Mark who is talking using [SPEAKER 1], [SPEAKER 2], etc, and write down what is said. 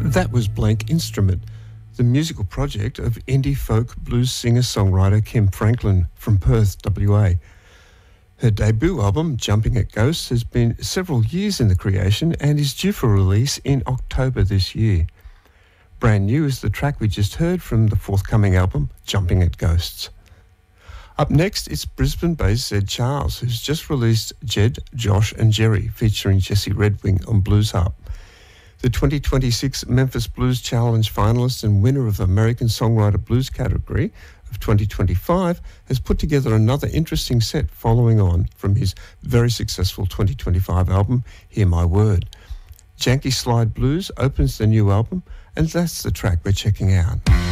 [SPEAKER 1] That was Blank Instrument, the musical project of indie folk blues singer-songwriter Kim Franklin from Perth, WA. Her debut album, Jumping at Ghosts, has been several years in the creation and is due for release in October this year. Brand new is the track we just heard from the forthcoming album, Jumping at Ghosts. Up next, it's Brisbane-based Zed Charles, who's just released Jed, Josh and Jerry, featuring Jesse Redwing on blues harp. The 2026 Memphis Blues Challenge finalist and winner of the American Songwriter Blues category of 2025 has put together another interesting set following on from his very successful 2025 album, Hear My Word. Janky Slide Blues opens the new album, and that's the track we're checking out.